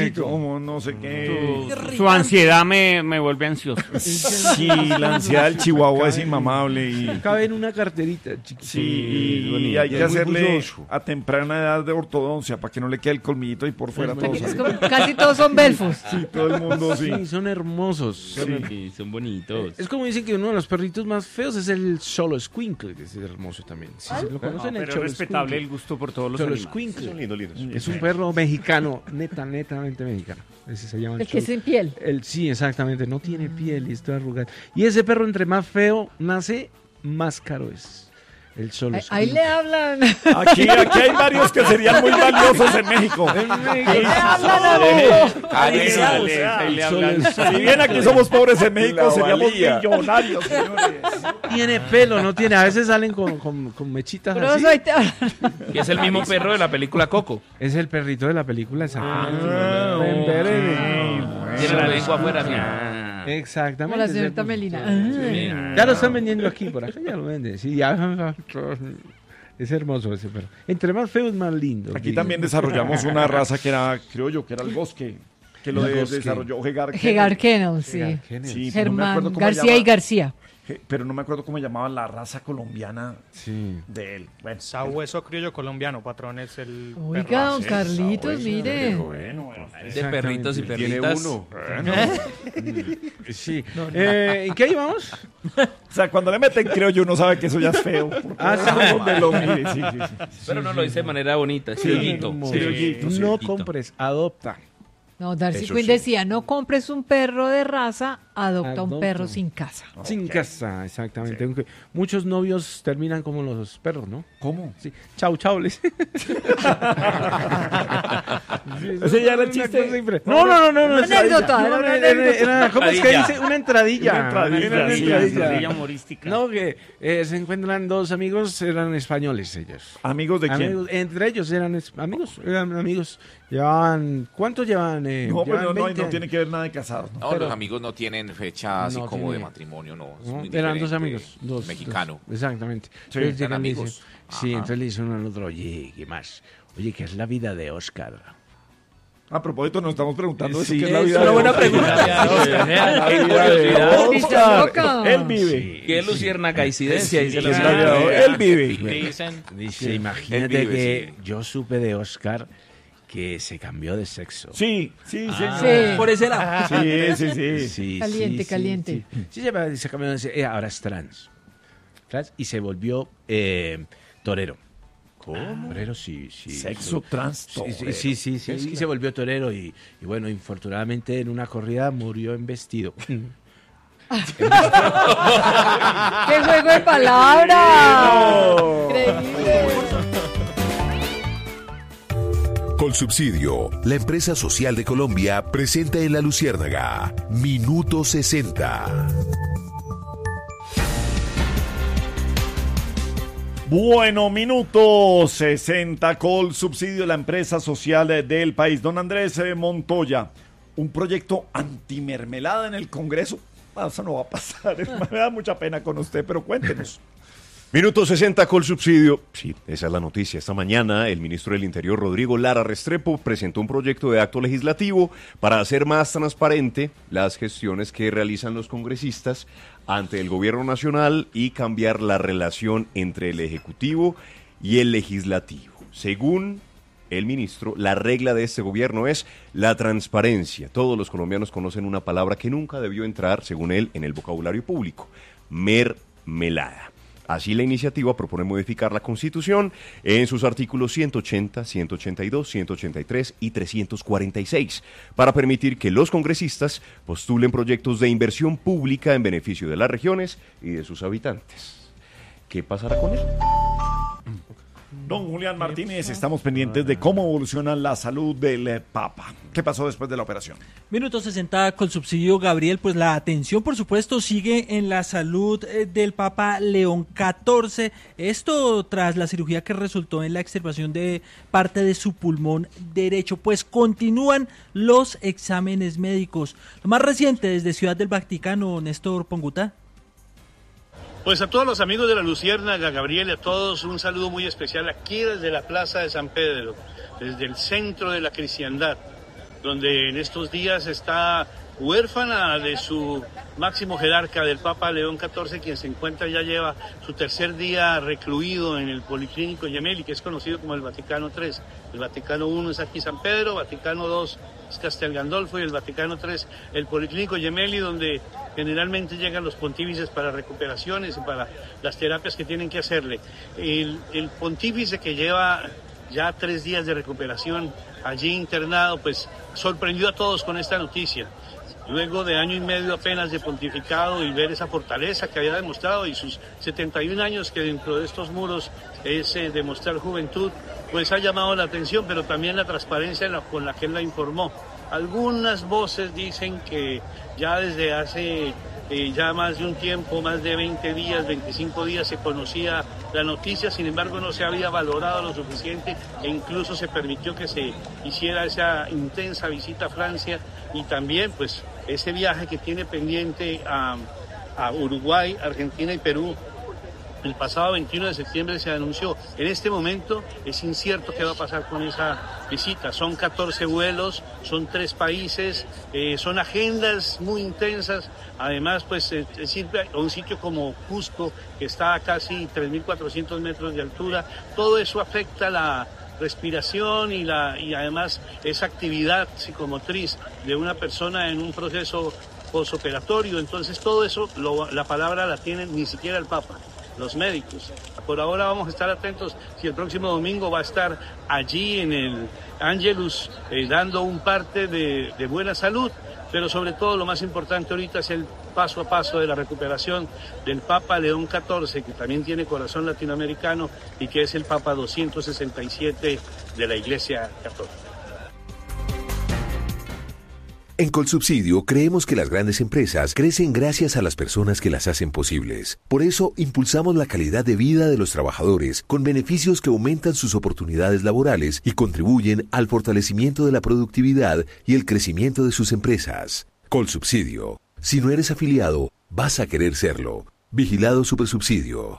como no sé qué. Su ansiedad me vuelve ansioso. Sí, la ansiedad del chihuahua es inmamable y cabe en una carterita, chiquito. sí, y hay que hacerle a temprana edad de ortodoncia para que no le quede el colmillito ahí por fuera. Todos Es como- casi todos son belfos. sí, todo el mundo sí. Sí, son hermosos. Sí, son bonitos. Es como dicen que uno de los perritos más feos es el Solo Squinkle, que es hermoso también. Si se lo conocen, el Pero es Cholo respetable el Squinkle. gusto por todos los Solo animales. Squinkle. Son lindos. Es un perro mexicano, netamente mexicano. Ese se llama El que es sin piel. Sí, exactamente, no tiene piel y está arrugado. Y ese perro entre más feo nace, más caro es. El Solo Ahí Squinkle. le hablan. Aquí hay varios que serían muy valiosos en México. Ahí le hablan, amigo. Ahí le hablan. Si bien aquí somos pobres en México, seríamos millonarios, señores. Tiene pelo, no tiene. A veces salen con mechitas Pero así. ahí te hablan. Y es el mismo perro de la película Coco. Es el perrito de la película, exactamente. Tiene la lengua afuera. Mira. Exactamente. Como la señorita Melina. Ya lo están vendiendo aquí, por acá ya lo venden. Sí, ya. Es hermoso ese perro. Entre más feo es más lindo. Aquí también desarrollamos una raza que era, creo yo, que era el bosque, que lo El bosque. desarrolló Hegar Hegar Kennel, sí. Sí, no me acuerdo Germán cómo García llama- y García. pero no me acuerdo cómo llamaba la raza colombiana Sí. de él. Bueno, Sabueso criollo colombiano, patrón, es el Oiga, perro. don Carlitos, mire. De perritos y Tiene perritas. uno. Sí. ¿En qué íbamos? o sea, cuando le meten, creo yo, uno sabe que eso ya es feo. Donde lo mire, sí. Pero no lo dice de manera bonita. Criollito. Hermoso. Criollito, sí. No compres, adopta. No, Darcy Eso Quinn sí. decía, no compres un perro de raza, adopta un Adopta. perro sin casa. Sin casa, exactamente. Aunque muchos novios terminan como los perros, ¿no? ¿Cómo? Sí. Chau, chau, les. Ese ya era el chiste. No. Una anécdota, era una anécdota. ¿Cómo es que dice? Una entradilla. Una entradilla. Estrella humorística. No, que se encuentran dos amigos, eran españoles ellos. ¿Amigos de quién? Amigos, entre ellos eran amigos. Llevaban, ¿cuántos llevan? No, pero llevan no 20 tiene que ver nada de casados. ¿no? No, los amigos no tienen fecha así No como tiene. de matrimonio, no. Es ¿no? muy Eran dos diferente. amigos, dos Mexicano. dos, exactamente. Sí, Entonces eran llegan y amigos. dicen, sí, Ajá. entonces le dicen uno al otro, oye, ¿qué más? Oye, ¿qué es la vida de Oscar? A propósito, nos estamos preguntando eso, Sí, ¿qué es la es vida una de buena Oscar? pregunta. Qué Oscar. curiosidad. Oscar. Él vive. Qué luciérnaga coincidencia. Dice ¿Qué la es la vida de Oscar? Él vive. Dicen, Dice, Él imagínate vive, que yo supe de Oscar que se cambió de sexo. Sí, señor. Sí. Por ese lado. Sí. Sí, Caliente, sí, caliente. Sí, se cambió de ahora es trans. Y se volvió torero. ¿Cómo? Torero, sí. Sexo trans. Sí. Y se volvió torero y bueno, infortunadamente en una corrida murió en vestido. ¡Qué juego de palabras! Increíble. Colsubsidio, la empresa social de Colombia, presenta en La Luciérnaga, Minuto 60. Bueno, minuto 60, Colsubsidio, la empresa social del país. Don Andrés Montoya, un proyecto antimermelada en el Congreso. Eso no va a pasar, me da mucha pena con usted, pero cuéntenos. Minuto 60 Colsubsidio. Sí, esa es la noticia. Esta mañana el ministro del Interior, Rodrigo Lara Restrepo, presentó un proyecto de acto legislativo para hacer más transparente las gestiones que realizan los congresistas ante el gobierno nacional y cambiar la relación entre el Ejecutivo y el Legislativo. Según el ministro, la regla de este gobierno es la transparencia. Todos los colombianos conocen una palabra que nunca debió entrar, según él, en el vocabulario público: mermelada. Así, la iniciativa propone modificar la Constitución en sus artículos 180, 182, 183 y 346 para permitir que los congresistas postulen proyectos de inversión pública en beneficio de las regiones y de sus habitantes. ¿Qué pasará con él? Don Julián Martínez, estamos pendientes de cómo evoluciona la salud del Papa. ¿Qué pasó después de la operación? Minuto 60 Colsubsidio, Gabriel. Pues la atención, por supuesto, sigue en la salud del Papa León XIV. Esto tras la cirugía que resultó en la extirpación de parte de su pulmón derecho. Pues continúan los exámenes médicos. Lo más reciente desde Ciudad del Vaticano, Néstor Ponguta. Pues a todos los amigos de la Luciérnaga, Gabriel, a todos un saludo muy especial aquí desde la Plaza de San Pedro, desde el centro de la cristiandad. donde en estos días está huérfana de su máximo jerarca, del Papa León XIV, quien se encuentra, ya lleva su tercer día recluido en el Policlínico Gemelli, que es conocido como el Vaticano III. El Vaticano I es aquí San Pedro, Vaticano II es Castel Gandolfo y el Vaticano III el Policlínico Gemelli, donde generalmente llegan los pontífices para recuperaciones y para las terapias que tienen que hacerle. El pontífice, que lleva ya 3 días de recuperación allí internado, pues sorprendió a todos con esta noticia. Luego de año y medio apenas de pontificado y ver esa fortaleza que había demostrado y sus 71 años, que dentro de estos muros es demostrar juventud, pues ha llamado la atención, pero también la transparencia con la que él la informó. Algunas voces dicen que ya desde hace ya más de un tiempo, más de 20 días, 25 días se conocía la noticia, sin embargo no se había valorado lo suficiente e incluso se permitió que se hiciera esa intensa visita a Francia y también pues ese viaje que tiene pendiente a Uruguay, Argentina y Perú. El pasado 21 de septiembre se anunció. En este momento es incierto qué va a pasar con esa visita. Son 14 vuelos, son 3 países, son agendas muy intensas. Además, pues es ir a un sitio como Cusco, que está a casi 3.400 metros de altura. Todo eso afecta la respiración y además esa actividad psicomotriz de una persona en un proceso posoperatorio. Entonces todo eso, la palabra la tiene ni siquiera el Papa, los médicos. Por ahora vamos a estar atentos si el próximo domingo va a estar allí en el Angelus dando un parte de buena salud, pero sobre todo lo más importante ahorita es el paso a paso de la recuperación del Papa León XIV, que también tiene corazón latinoamericano y que es el Papa 267 de la Iglesia Católica. En Colsubsidio creemos que las grandes empresas crecen gracias a las personas que las hacen posibles. Por eso impulsamos la calidad de vida de los trabajadores con beneficios que aumentan sus oportunidades laborales y contribuyen al fortalecimiento de la productividad y el crecimiento de sus empresas. Colsubsidio. Si no eres afiliado, vas a querer serlo. Vigilado Supersubsidio.